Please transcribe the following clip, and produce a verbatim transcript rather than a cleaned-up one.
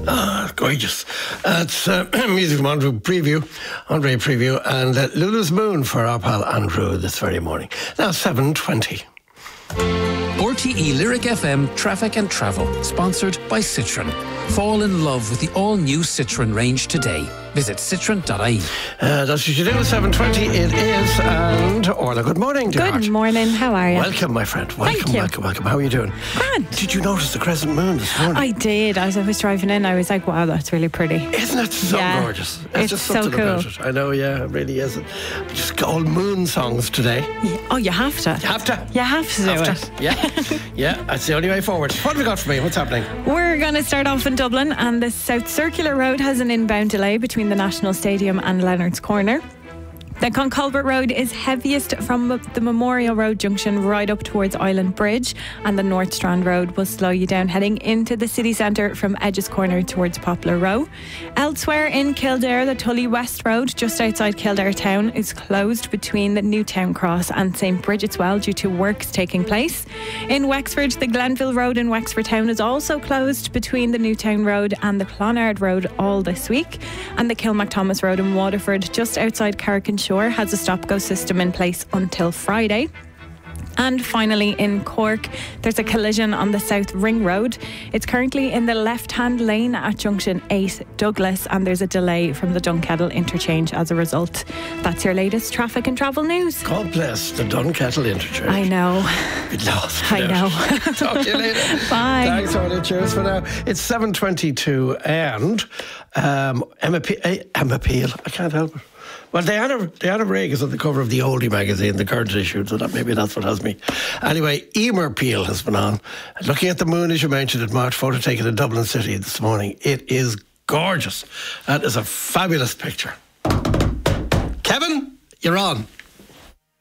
Ah, gorgeous. That's uh, music from Andrew Preview, Andre Preview, and uh, Lulu's Moon for our pal Andrew this very morning. Now, seven twenty. R T E Lyric F M Traffic and Travel, sponsored by Citroen. Fall in love with the all-new Citroen range today. Visit citroen dot I E. Uh, that's what you do. seven twenty it is. And Orla, good morning, dear Good heart. morning, how are you? Welcome, my friend. Welcome, Thank you. welcome, welcome. How are you doing? Grand. Did you notice the crescent moon this morning? I did. As I was driving in, I was like, wow, that's really pretty. Isn't it so Yeah. gorgeous? It's just so something cool. about it. I know, yeah, it really is. Just old moon songs today. Yeah. Oh, you have to. You have to. You have to do Have it. to. Yeah, yeah, that's the only way forward. What have we got for me? What's happening? We're going to start off in Dublin, and the South Circular Road has an inbound delay between the National Stadium and Leonard's Corner. The Conculbert Road is heaviest from the Memorial Road junction right up towards Island Bridge, and the North Strand Road will slow you down heading into the city centre from Edges Corner towards Poplar Row. Elsewhere in Kildare, the Tully West Road just outside Kildare town is closed between the Newtown Cross and Saint Bridget's Well due to works taking place. In Wexford, the Glenville Road in Wexford town is also closed between the Newtown Road and the Clonard Road all this week, and the Kilmacthomas Road in Waterford just outside Carrick-on-Shore has a stop-go system in place until Friday. And finally in Cork, there's a collision on the South Ring Road. It's currently in the left-hand lane at junction eight Douglas, and there's a delay from the Dunkettle interchange as a result. That's your latest traffic and travel news. God bless the Dunkettle interchange. I know. We'd lost. I know. Talk to you later. Bye. Thanks, Orla. Cheers for now. It's seven twenty-two and um, Emma, Pe- eh, Emma Peel. I can't help it. Well, Diana, Diana Rigg is on the cover of the Oldie magazine, the current issue, so that maybe that's what has me. Anyway, Emer Peel has been on. Looking at the moon, as you mentioned, at March photo taken in Dublin City this morning. It is gorgeous. That is a fabulous picture. Kevin, you're on.